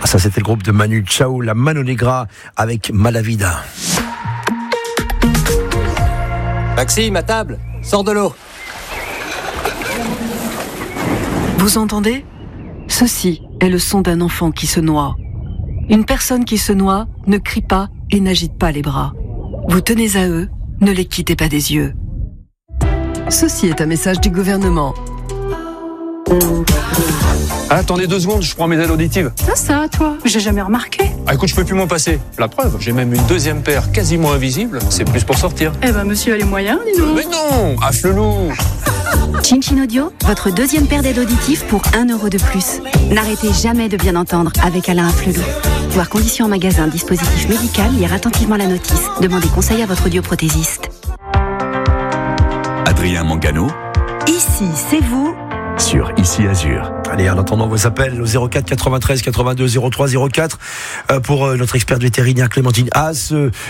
Ça, c'était le groupe de Manu Chao, la Mano Negra avec Malavida. Maxime, à table, sors de l'eau. Vous entendez ? Ceci est le son d'un enfant qui se noie. Une personne qui se noie ne crie pas et n'agite pas les bras. Vous tenez à eux, ne les quittez pas des yeux. Ceci est un message du gouvernement. Attendez 2 secondes, je prends mes aides auditives. Ça, toi, j'ai jamais remarqué. Écoute, je peux plus m'en passer. La preuve, j'ai même une deuxième paire quasiment invisible. C'est plus pour sortir. Eh ben, monsieur a les moyens, dis donc. Mais non, affle-loup. Chin Chin Audio, votre deuxième paire d'aides auditives pour 1 € de plus. N'arrêtez jamais de bien entendre avec Alain Afflelou. Voir conditions en magasin, dispositif médical, lire attentivement la notice. Demandez conseil à votre audioprothésiste. Adrien Mangano, Ici, c'est vous. sur Ici Azur. Allez, en attendant vos appels au 04 93 82 03 04 pour notre experte vétérinaire Clémentine Haas.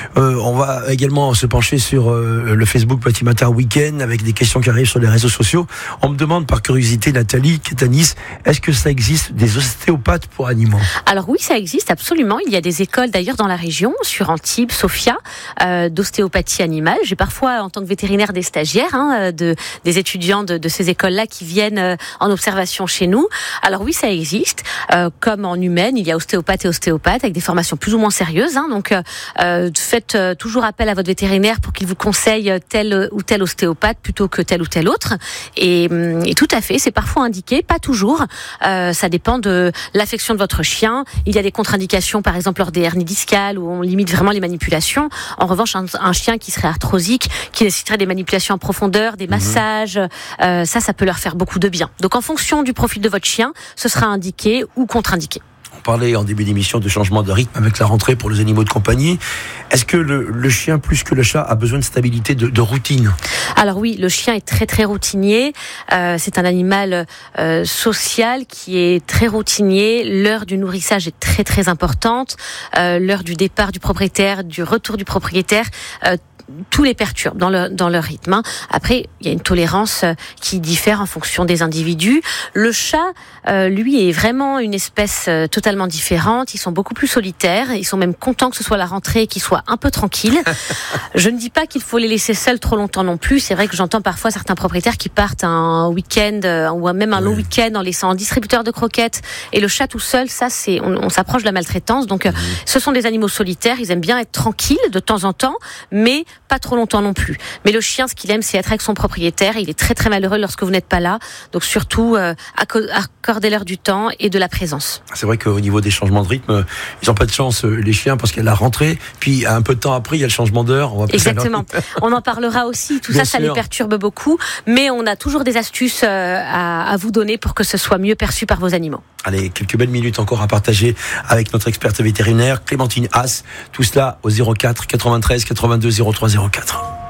On va également se pencher sur le Facebook Petit Matin Week-end avec des questions qui arrivent sur les réseaux sociaux. On me demande par curiosité, Nathalie Kétanis, est-ce que ça existe des ostéopathes pour animaux ? Alors oui, ça existe absolument. Il y a des écoles d'ailleurs dans la région, sur Antibes, Sofia, d'ostéopathie animale. J'ai parfois, en tant que vétérinaire, des stagiaires, des étudiants de ces écoles-là qui viennent en observation chez nous. Alors oui, ça existe. Comme en humaine, il y a ostéopathe et ostéopathe avec des formations plus ou moins sérieuses. Donc faites toujours appel à votre vétérinaire pour qu'il vous conseille tel ou tel ostéopathe plutôt que tel ou tel autre. Et tout à fait, c'est parfois indiqué, pas toujours. Ça dépend de l'affection de votre chien. Il y a des contre-indications, par exemple lors des hernies discales où on limite vraiment les manipulations. En revanche, un chien qui serait arthrosique, qui nécessiterait des manipulations en profondeur, des massages, ça peut leur faire beaucoup de bien. Donc en fonction du profil de votre chien, ce sera indiqué ou contre-indiqué. On parlait en début d'émission de changement de rythme avec la rentrée pour les animaux de compagnie. Est-ce que le chien, plus que le chat, a besoin de stabilité, de routine ? Alors oui, le chien est très très routinier. C'est un animal social qui est très routinier. L'heure du nourrissage est très très importante. L'heure du départ du propriétaire, du retour du propriétaire, tous les perturbent dans leur rythme. Après, il y a une tolérance qui diffère en fonction des individus. Le chat, lui, est vraiment une espèce totalement différente. Ils sont beaucoup plus solitaires. Ils sont même contents que ce soit la rentrée, qu'ils soient un peu tranquilles. Je ne dis pas qu'il faut les laisser seuls trop longtemps non plus. C'est vrai que j'entends parfois certains propriétaires qui partent un week-end ou même un long week-end en laissant un distributeur de croquettes et le chat tout seul. Ça, on s'approche de la maltraitance. Donc, ce sont des animaux solitaires. Ils aiment bien être tranquilles de temps en temps, mais pas trop longtemps non plus. Mais le chien, ce qu'il aime, c'est être avec son propriétaire. Il est très très malheureux lorsque vous n'êtes pas là. Donc surtout, accordez-leur du temps et de la présence. C'est vrai qu'au niveau des changements de rythme, ils n'ont pas de chance, les chiens, parce qu'il y a la rentrée, puis un peu de temps après, il y a le changement d'heure. Exactement. On en parlera aussi. Tout ça les perturbe beaucoup. Mais on a toujours des astuces à vous donner pour que ce soit mieux perçu par vos animaux. Allez, quelques belles minutes encore à partager avec notre experte vétérinaire Clémentine Haas. Tout cela au 04 93 82 03 04.